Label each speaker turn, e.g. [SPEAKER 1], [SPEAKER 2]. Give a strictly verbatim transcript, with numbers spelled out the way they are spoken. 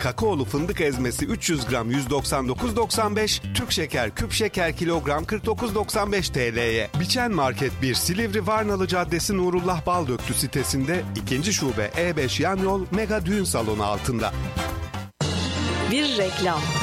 [SPEAKER 1] kakaolu fındık ezmesi üç yüz gram yüz doksan dokuz doksan beş, Türk şeker küp şeker kilogram kırk dokuz doksan beş T L'ye. Biçen Market bir Silivri Varnalı Caddesi Nurullah Baldöktü sitesinde, ikinci şube E beş yan yol Mega Düğün Salonu altında.
[SPEAKER 2] Bir reklam.